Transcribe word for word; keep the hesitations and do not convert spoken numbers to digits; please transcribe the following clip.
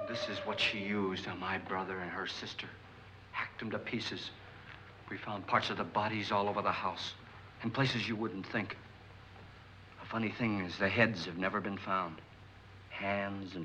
This is what she used on my brother and her sister. Hacked them to pieces. We found parts of the bodies all over the house. In places you wouldn't think. The funny thing is the heads have never been found. Hands and